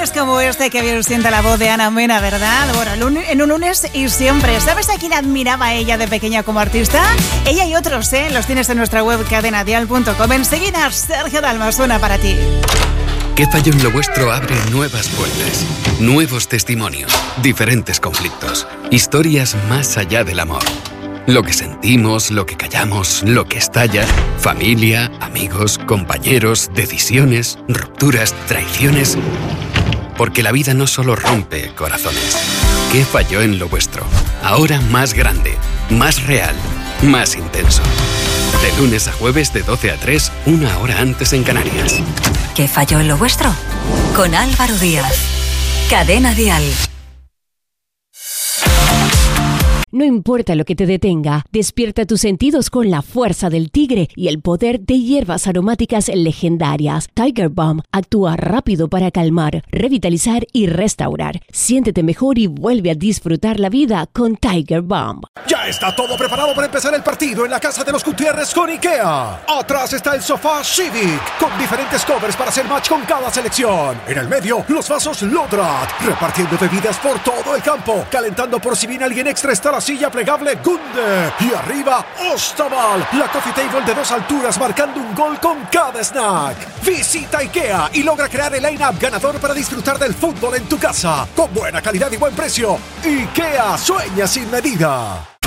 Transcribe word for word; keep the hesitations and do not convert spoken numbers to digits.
Días como este que bien sienta la voz de Ana Mena, ¿verdad? Bueno, en un lunes y siempre. ¿Sabes a quién admiraba ella de pequeña como artista? Ella y otros, ¿eh? Los tienes en nuestra web cadena dial punto com. Enseguida, Sergio Dalma suena para ti. ¿Qué falló en lo vuestro abre nuevas puertas? Nuevos testimonios, diferentes conflictos, historias más allá del amor. Lo que sentimos, lo que callamos, lo que estalla, familia, amigos, compañeros, decisiones, rupturas, traiciones. Porque la vida no solo rompe corazones. ¿Qué falló en lo vuestro? Ahora más grande, más real, más intenso. De lunes a jueves de doce a tres, una hora antes en Canarias. ¿Qué falló en lo vuestro? Con Álvaro Díaz. Cadena Dial. No importa lo que te detenga, despierta tus sentidos con la fuerza del tigre y el poder de hierbas aromáticas legendarias. Tiger Balm actúa rápido para calmar, revitalizar y restaurar. Siéntete mejor y vuelve a disfrutar la vida con Tiger Balm. Ya está todo preparado para empezar el partido en la casa de los Gutiérrez con IKEA. Atrás está el sofá Civic, con diferentes covers para hacer match con cada selección. En el medio, los vasos Lodrat, repartiendo bebidas por todo el campo, calentando por si viene alguien extra está la silla plegable Gunde. Y arriba, Ostaval, la coffee table de dos alturas marcando un gol con cada snack. Visita IKEA y logra crear el line-up ganador para disfrutar del fútbol en tu casa. Con buena calidad y buen precio. IKEA, sueña sin medida.